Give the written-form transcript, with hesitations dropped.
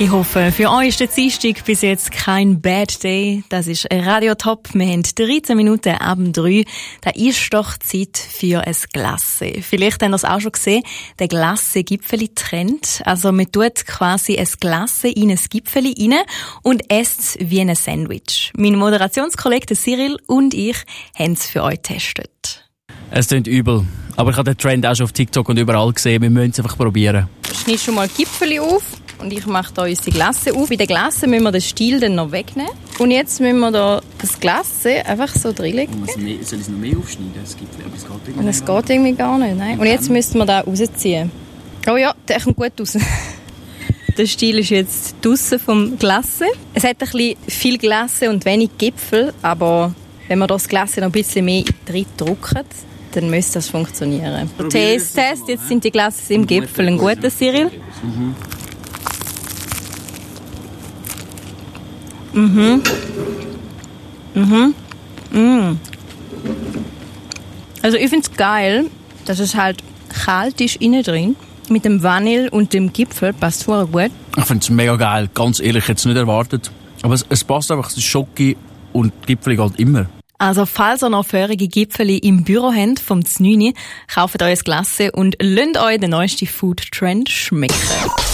Ich hoffe, für euch ist der Dienstag bis jetzt kein Bad Day. Das ist Radio Top. Wir haben 13 Minuten ab 3. Da ist doch Zeit für ein Glasse. Vielleicht habt ihr es auch schon gesehen, der Glasse-Gipfeli-Trend. Also man tut quasi ein Glasse in ein Gipfeli rein und esst es wie ein Sandwich. Mein Moderationskollege Cyril und ich haben es für euch getestet. Es klingt übel, aber ich habe den Trend auch schon auf TikTok und überall gesehen. Wir müssen es einfach probieren. Schneid schon mal Gipfeli auf. Und ich mache hier unsere Glasse auf. Bei der Glasse müssen wir den Stiel dann noch wegnehmen. Und jetzt müssen wir da das Glasse einfach so reinlegen. Soll ich es noch mehr aufschneiden? Es geht irgendwie gar nicht. Nein. Und jetzt müssen wir da rausziehen. Oh ja, der kommt gut raus. Der Stiel ist jetzt draussen vom Glasse. Es hat ein bisschen viel Glasse und wenig Gipfel. Aber wenn wir das Glasse noch ein bisschen mehr rein drücken, dann müsste das funktionieren. Test. Jetzt sind die Glasse im Gipfel. Ein guter, Cyril? Also ich finde es geil, dass es halt kalt ist innen drin. Mit dem Vanille und dem Gipfel passt voll gut. Ich finde es mega geil. Ganz ehrlich, ich hätte es nicht erwartet. Aber es passt einfach, das Schoki und Gipfel geht immer. Also falls ihr noch feurige Gipfeli im Büro habt, vom Znüni, kauft euch ein Glasse und lasst euch den neuesten Food-Trend schmecken.